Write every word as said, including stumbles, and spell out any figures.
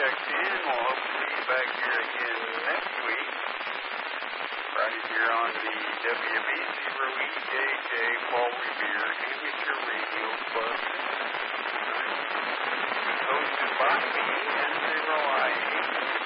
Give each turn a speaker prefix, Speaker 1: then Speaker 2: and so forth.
Speaker 1: checked in. We'll hope to see you back here again next week. Right here on the W B zero E J J Paul Revere Amateur Radio Club.